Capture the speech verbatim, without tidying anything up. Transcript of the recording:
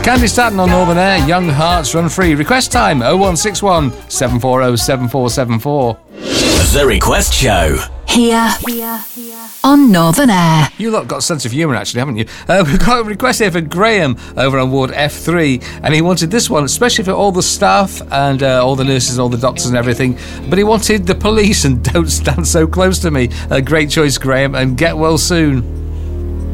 Candy Staton on Northern Air, Young Hearts Run Free. Request time oh one six one, seven four oh, seven four seven four. The Request Show. Here, here, here on Northern Air. You lot got a sense of humour, actually, haven't you? Uh, we've got a request here for Graham over on Ward F three, and he wanted this one, especially for all the staff and uh, all the nurses and all the doctors and everything, but he wanted The Police and Don't Stand So Close to Me. A great choice, Graham, and get well soon.